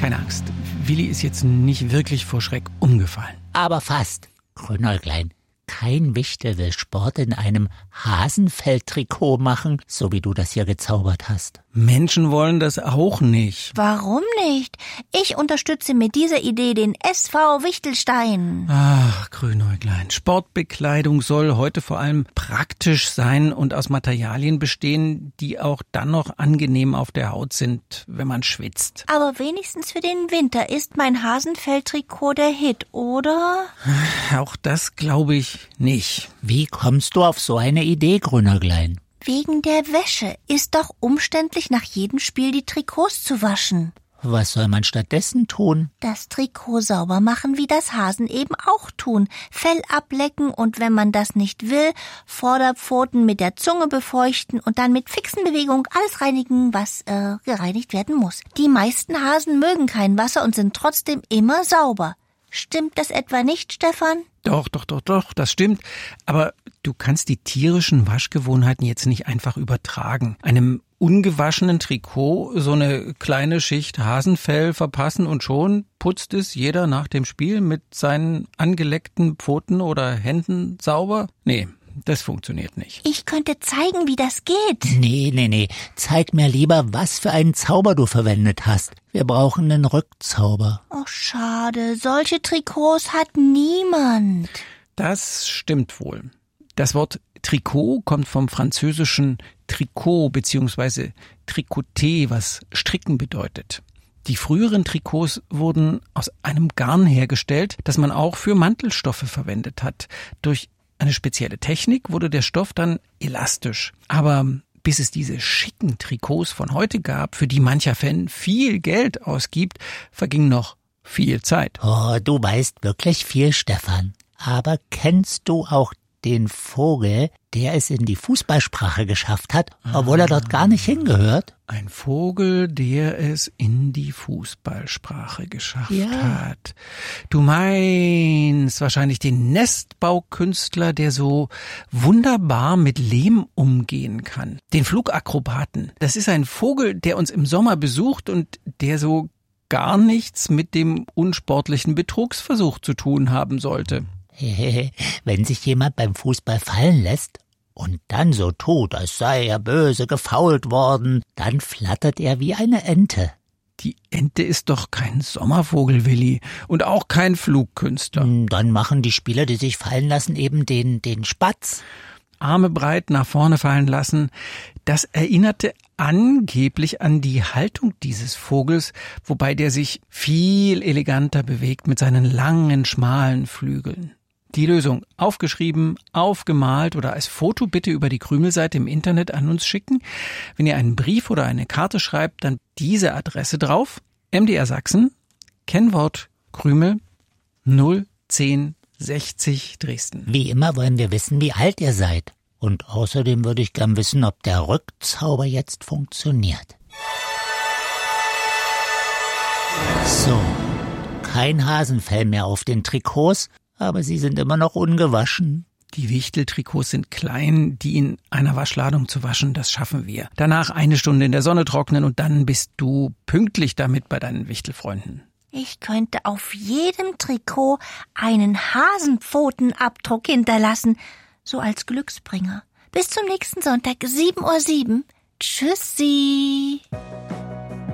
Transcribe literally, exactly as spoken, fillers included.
Keine Angst, Willi ist jetzt nicht wirklich vor Schreck umgefallen. Aber fast. Grünäuglein, kein Wichtel will Sport in einem Hasenfelltrikot machen, so wie du das hier gezaubert hast. Menschen wollen das auch nicht. Warum nicht? Ich unterstütze mit dieser Idee den S V Wichtelstein. Ach, Grünäuglein, Sportbekleidung soll heute vor allem praktisch sein und aus Materialien bestehen, die auch dann noch angenehm auf der Haut sind, wenn man schwitzt. Aber wenigstens für den Winter ist mein Hasenfelltrikot der Hit, oder? Auch das glaube ich nicht. Wie kommst du auf so eine Idee, Grünäuglein? Wegen der Wäsche. Ist doch umständlich, nach jedem Spiel die Trikots zu waschen. Was soll man stattdessen tun? Das Trikot sauber machen, wie das Hasen eben auch tun. Fell ablecken und wenn man das nicht will, Vorderpfoten mit der Zunge befeuchten und dann mit fixen Bewegungen alles reinigen, was äh, gereinigt werden muss. Die meisten Hasen mögen kein Wasser und sind trotzdem immer sauber. Stimmt das etwa nicht, Stefan? Doch, doch, doch, doch, das stimmt. Aber du kannst die tierischen Waschgewohnheiten jetzt nicht einfach übertragen. Einem ungewaschenen Trikot so eine kleine Schicht Hasenfell verpassen und schon putzt es jeder nach dem Spiel mit seinen angeleckten Pfoten oder Händen sauber? Nee, das funktioniert nicht. Ich könnte zeigen, wie das geht. Nee, nee, nee. Zeig mir lieber, was für einen Zauber du verwendet hast. Wir brauchen einen Rückzauber. Oh, schade. Solche Trikots hat niemand. Das stimmt wohl. Das Wort Trikot kommt vom französischen Tricot bzw. Tricoter, was stricken bedeutet. Die früheren Trikots wurden aus einem Garn hergestellt, das man auch für Mantelstoffe verwendet hat. Durch eine spezielle Technik wurde der Stoff dann elastisch. Aber bis es diese schicken Trikots von heute gab, für die mancher Fan viel Geld ausgibt, verging noch viel Zeit. Oh, du weißt wirklich viel, Stefan. Aber kennst du auch den Vogel, der es in die Fußballsprache geschafft hat, obwohl er dort gar nicht hingehört? Ein Vogel, der es in die Fußballsprache geschafft Ja. hat. Du meinst wahrscheinlich den Nestbaukünstler, der so wunderbar mit Lehm umgehen kann. Den Flugakrobaten. Das ist ein Vogel, der uns im Sommer besucht und der so gar nichts mit dem unsportlichen Betrugsversuch zu tun haben sollte. Wenn sich jemand beim Fußball fallen lässt und dann so tut, als sei er böse gefoult worden, dann flattert er wie eine Ente. Die Ente ist doch kein Sommervogel, Willi, und auch kein Flugkünstler. Dann machen die Spieler, die sich fallen lassen, eben den, den Spatz. Arme breit nach vorne fallen lassen. Das erinnerte angeblich an die Haltung dieses Vogels, wobei der sich viel eleganter bewegt mit seinen langen, schmalen Flügeln. Die Lösung aufgeschrieben, aufgemalt oder als Foto bitte über die Krümelseite im Internet an uns schicken. Wenn ihr einen Brief oder eine Karte schreibt, dann diese Adresse drauf. M D R Sachsen, Kennwort Krümel null zehn sechzig Dresden. Wie immer wollen wir wissen, wie alt ihr seid. Und außerdem würde ich gern wissen, ob der Rückzauber jetzt funktioniert. So, kein Hasenfell mehr auf den Trikots, aber sie sind immer noch ungewaschen. Die Wichteltrikots sind klein, die in einer Waschladung zu waschen, das schaffen wir. Danach eine Stunde in der Sonne trocknen und dann bist du pünktlich damit bei deinen Wichtelfreunden. Ich könnte auf jedem Trikot einen Hasenpfotenabdruck hinterlassen, so als Glücksbringer. Bis zum nächsten Sonntag, sieben Uhr sieben. Tschüssi.